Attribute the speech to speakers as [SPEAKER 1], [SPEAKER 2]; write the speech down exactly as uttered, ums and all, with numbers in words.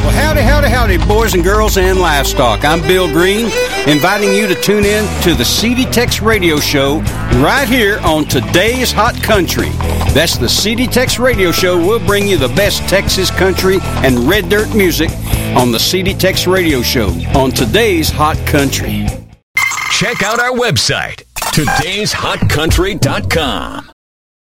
[SPEAKER 1] Well, howdy, howdy, howdy, boys and girls and livestock. I'm Bill Green, inviting you to tune in to the C D Tex Radio Show right here on Today's Hot Country. That's the C D Tex Radio Show. We'll bring you the best Texas country and red dirt music on the C D Tex Radio Show on Today's Hot Country.
[SPEAKER 2] Check out our website, todays hot country dot com.